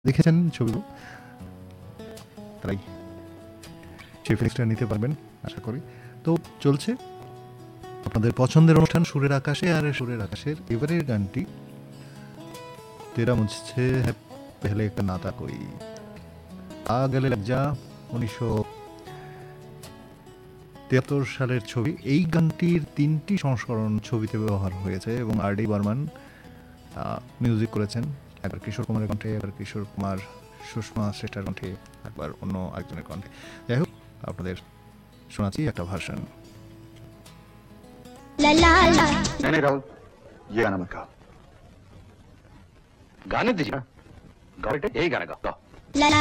দেখেছেন ছবিগুলো, তাই সেই ফিলিংসটা নিতে পারবেন আশা করি। তো চলছে আপনাদের পছন্দের অনুষ্ঠান সুরের আকাশে, আর সুরের আকাশের এবারের গানটি তেরা মুঝছে হ্যাঁ পেহলে একটা নাতা কই আ গেলে লগ যা, 1973 সালের ছবি। এই গানটির 3টি সংস্করণ ছবিতে ব্যবহার হয়েছে এবং আর ডি বর্মন মিউজিক করেছেন, একবার কিশোর কুমারের কণ্ঠে, একবার কিশোর কুমার সুষমা শ্রেষ্ঠার কণ্ঠে, একবার অন্য আরেকজনের কণ্ঠে। যাই হোক, আপনাদের শোনাচ্ছি একটা ভার্সন। नहीं राहुल, ये गाना मत गाओ। गाने दीजिए ना, गाओ बेटे, यही गाना गाओ।